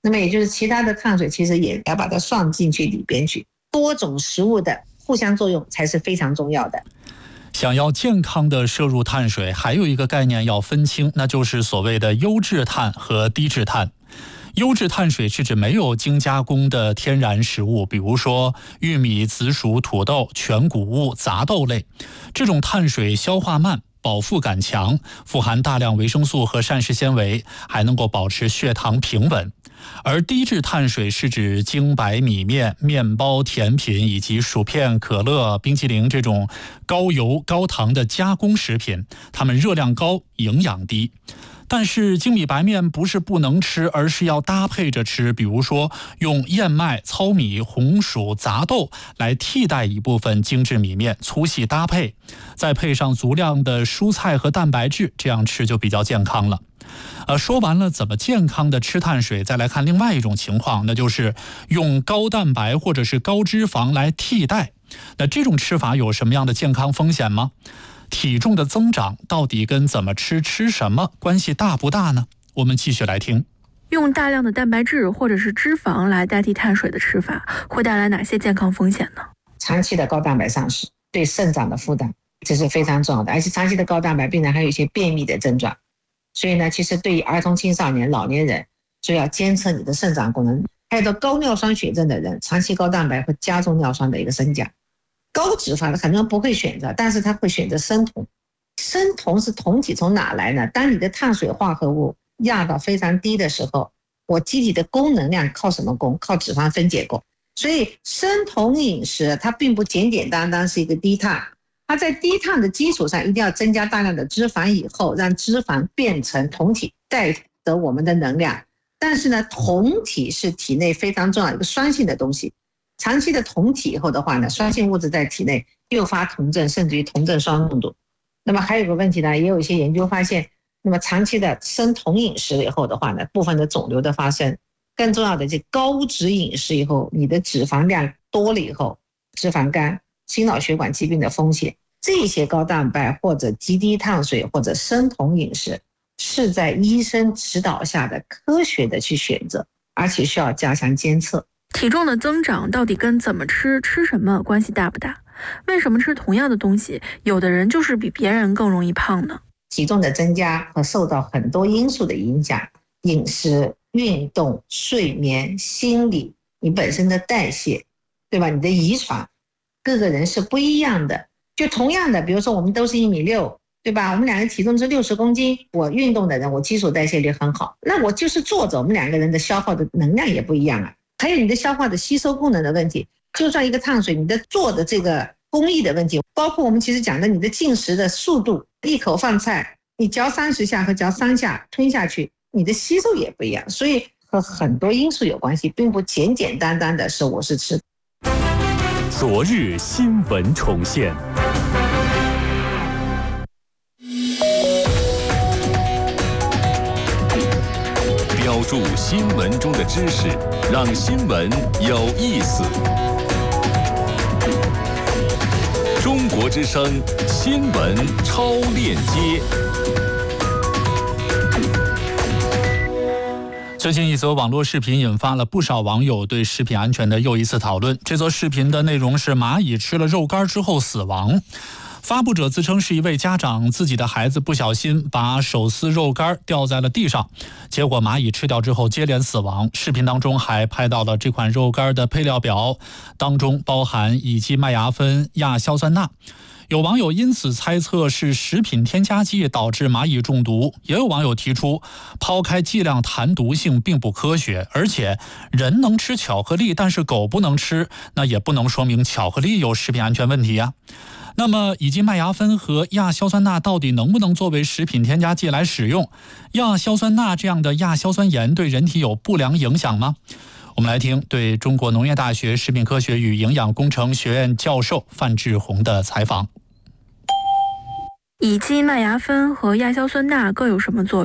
那么也就是其他的碳水其实也要把它算进去里边去，多种食物的互相作用才是非常重要的。 想要健康的摄入碳水，还有一个概念要分清，那就是所谓的优质碳和低质碳。优质碳水是指没有精加工的天然食物，比如说玉米、紫薯、土豆、全谷物、杂豆类。这种碳水消化慢，饱腹感强，富含大量维生素和膳食纤维，还能够保持血糖平稳。而低质碳水是指精白米面、面包、甜品以及薯片、可乐、冰淇淋这种高油高糖的加工食品，它们热量高，营养低。但是精米白面不是不能吃，而是要搭配着吃，比如说用燕麦、糙米、红薯、杂豆来替代一部分精致米面，粗细搭配，再配上足量的蔬菜和蛋白质，这样吃就比较健康了。说完了怎么健康的吃碳水，再来看另外一种情况，那就是用高蛋白或者是高脂肪来替代。那这种吃法有什么样的健康风险吗？体重的增长到底跟怎么吃什么关系大不大呢？我们继续来听。 用大量的蛋白质或者是脂肪来代替碳水的吃法，会带来哪些健康风险呢？ 长期的高蛋白丧失对肾脏的负担，这是非常重要的，而且长期的高蛋白病人还有一些便秘的症状。所以呢，其实对于儿童、青少年、老年人，就要监测你的肾脏功能。还有高尿酸血症的人，长期高蛋白会加重尿酸的一个升降。高脂肪的很多人不会选择，但是他会选择生酮。生酮是酮体从哪来呢？当你的碳水化合物压到非常低的时候，我机体的供能量靠什么供？靠脂肪分解供。所以生酮饮食它并不简简单单是一个低碳，它在低碳的基础上一定要增加大量的脂肪以后，让脂肪变成酮体，带得我们的能量。但是呢，酮体是体内非常重要的一个酸性的东西。长期的酮体以后的话呢，酸性物质在体内诱发酮症，甚至于酮症双中毒。那么还有个问题呢，也有一些研究发现，那么长期的生酮饮食以后的话呢，部分的肿瘤的发生，更重要的是高脂饮食以后，你的脂肪量多了以后，脂肪肝、心脑血管疾病的风险，这些高蛋白或者极低碳水或者生酮饮食，是在医生指导下的科学的去选择，而且需要加强监测。 体重的增长到底跟怎么吃什么关系大不大？为什么吃同样的东西，有的人就是比别人更容易胖呢？ 体重的增加和受到很多因素的影响，饮食、运动、睡眠、心理，你本身的代谢，对吧？你的遗传，各个人是不一样的。就同样的，比如说我们都是1.6米，对吧？我们两个体重是60公斤，我运动的人，我基础代谢率很好，那我就是坐着，我们两个人的消耗的能量也不一样啊。还有你的消化的吸收功能的问题，就算一个碳水，你的做的这个工艺的问题，包括我们其实讲的你的进食的速度，一口饭菜你嚼30下和嚼3下吞下去，你的吸收也不一样，所以和很多因素有关系，并不简简单单的是我是吃。 昨日新闻重现，标注新闻中的知识，让新闻有意思。中国之声新闻超链接。 最近一则网络视频引发了不少网友对食品安全的又一次讨论。这则视频的内容是蚂蚁吃了肉干之后死亡。发布者自称是一位家长，自己的孩子不小心把手撕肉干掉在了地上，结果蚂蚁吃掉之后接连死亡。视频当中还拍到了这款肉干的配料表，当中包含乙基麦芽酚、亚硝酸钠。有网友因此猜测是食品添加剂导致蚂蚁中毒，也有网友提出抛开剂量谈毒性并不科学，而且人能吃巧克力，但是狗不能吃，那也不能说明巧克力有食品安全问题啊。那么乙基麦芽酚和亚硝酸钠到底能不能作为食品添加剂来使用？亚硝酸钠这样的亚硝酸盐对人体有不良影响吗？我们来听对中国农业大学食品科学与营养工程学院教授范志红的采访。 乙基麦芽酚和亚硝酸钠各有什么作用？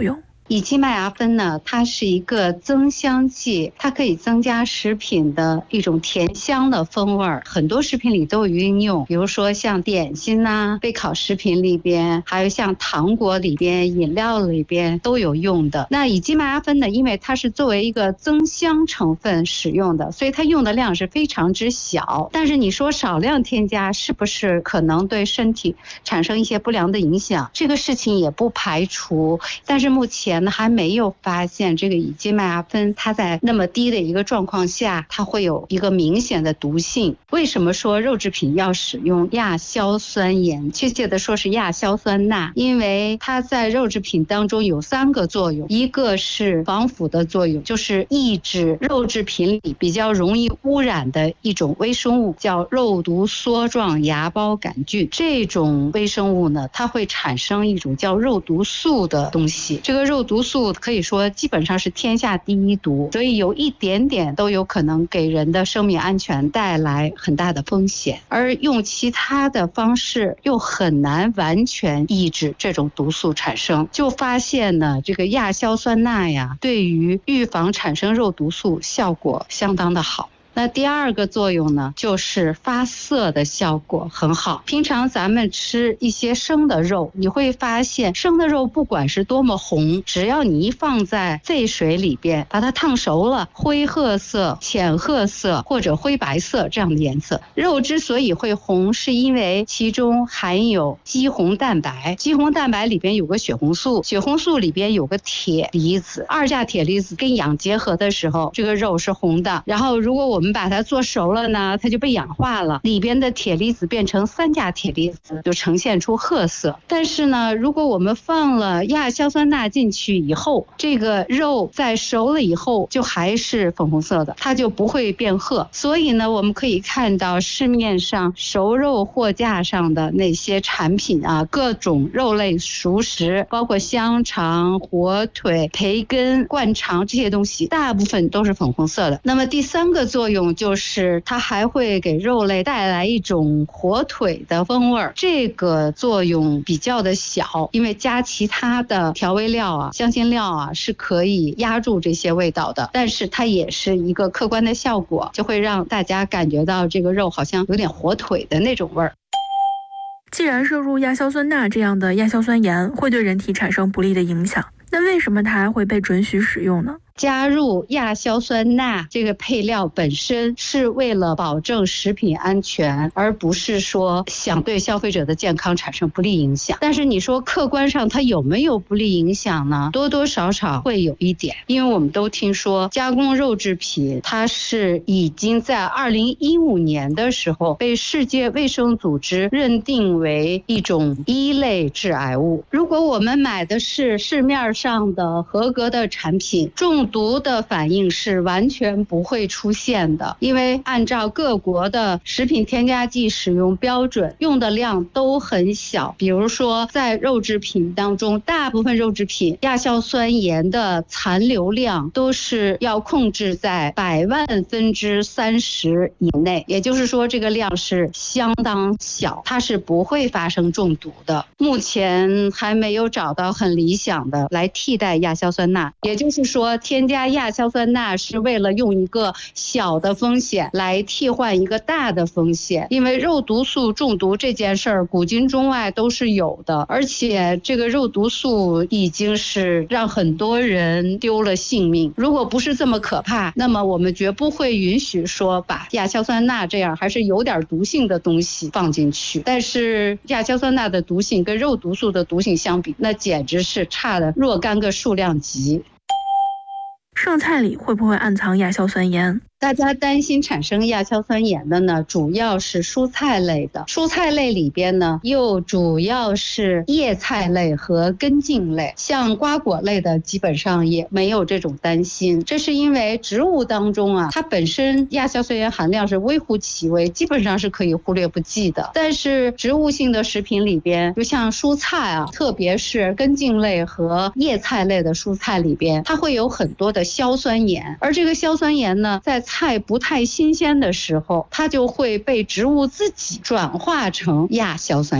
乙基麦芽酚呢，它是一个增香剂，它可以增加食品的一种甜香的风味，很多食品里都有应用，比如说像点心啊、备烤食品里边，还有像糖果里边、饮料里边都有用的。那乙基麦芽酚呢，因为它是作为一个增香成分使用的，所以它用的量是非常之小。但是你说少量添加是不是可能对身体产生一些不良的影响？这个事情也不排除，但是目前呢还没有发现这个乙基麦芽酚它在那么低的一个状况下，它会有一个明显的毒性。为什么说肉制品要使用亚硝酸盐？确切的说是亚硝酸钠，因为它在肉制品当中有3个作用，一个是防腐的作用，就是抑制肉制品里比较容易污染的一种微生物，叫肉毒梭状芽孢杆菌。这种微生物呢，它会产生一种叫肉毒素的东西，这个肉毒素可以说基本上是天下第一毒，所以有一点点都有可能给人的生命安全带来很大的风险，而用其他的方式又很难完全抑制这种毒素产生。就发现呢，这个亚硝酸钠呀，对于预防产生肉毒素效果相当的好。那第2个作用呢，就是发色的效果很好。平常咱们吃一些生的肉，你会发现生的肉不管是多么红，只要你一放在沸水里边，把它烫熟了，灰褐色、浅褐色或者灰白色这样的颜色。肉之所以会红，是因为其中含有肌红蛋白，肌红蛋白里边有个血红素，血红素里边有个铁离子，2价铁离子跟氧结合的时候，这个肉是红的。然后如果我们把它做熟了呢，它就被氧化了，里边的铁离子变成3价铁离子，就呈现出褐色。但是呢，如果我们放了亚硝酸钠进去以后，这个肉在熟了以后就还是粉红色的，它就不会变褐。所以呢，我们可以看到市面上熟肉货架上的那些产品啊，各种肉类熟食，包括香肠、火腿、培根、灌肠这些东西，大部分都是粉红色的。那么第3个作用就是它还会给肉类带来一种火腿的风味，这个作用比较的小，因为加其他的调味料啊、香辛料啊是可以压住这些味道的，但是它也是一个客观的效果，就会让大家感觉到这个肉好像有点火腿的那种味儿。 既然摄入亚硝酸钠这样的亚硝酸盐会对人体产生不利的影响，那为什么它还会被准许使用呢？ 加入亚硝酸钠这个配料本身是为了保证食品安全，而不是说想对消费者的健康产生不利影响。但是你说客观上它有没有不利影响呢？多多少少会有一点，因为我们都听说加工肉制品它是已经在2015年的时候被世界卫生组织认定为一种1类致癌物。如果我们买的是市面上的合格的产品，中毒的反应是完全不会出现的，因为按照各国的食品添加剂使用标准，用的量都很小。比如说在肉制品当中，大部分肉制品亚硝酸盐的残留量都是要控制在100万分之30以内，也就是说这个量是相当小，它是不会发生中毒的。目前还没有找到很理想的来替代亚硝酸钠，也就是说添加亚硝酸钠是为了用一个小的风险来替换一个大的风险，因为肉毒素中毒这件事儿古今中外都是有的，而且这个肉毒素已经是让很多人丢了性命。如果不是这么可怕，那么我们绝不会允许说把亚硝酸钠这样还是有点毒性的东西放进去。但是亚硝酸钠的毒性跟肉毒素的毒性相比，那简直是差的若干个数量级。 剩菜里会不会暗藏亚硝酸盐？ 大家担心产生亚硝酸盐的呢，主要是蔬菜类的。蔬菜类里边呢，又主要是叶菜类和根茎类，像瓜果类的基本上也没有这种担心。这是因为植物当中啊，它本身亚硝酸盐含量是微乎其微，基本上是可以忽略不计的。但是植物性的食品里边，就像蔬菜啊，特别是根茎类和叶菜类的蔬菜里边，它会有很多的硝酸盐，而这个硝酸盐呢，在菜不太新鲜的时候，它就会被植物自己转化成亚硝酸盐。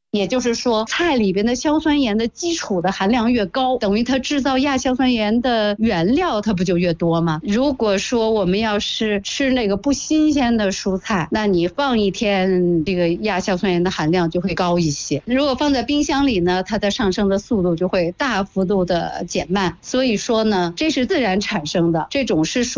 也就是说，菜里边的硝酸盐的基础的含量越高，等于它制造亚硝酸盐的原料它不就越多吗？如果说我们要是吃那个不新鲜的蔬菜，那你放一天，这个亚硝酸盐的含量就会高一些。如果放在冰箱里呢，它的上升的速度就会大幅度的减慢。所以说呢，这是自然产生的，这种是属